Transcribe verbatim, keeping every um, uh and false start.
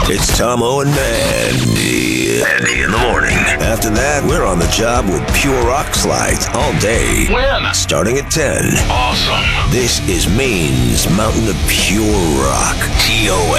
It's Tomo and Mandy. Mandy in the morning. After that, we're on the job with Pure Rock Slides all day. When? Starting at ten. Awesome. This is Maine's Mountain of Pure Rock. T O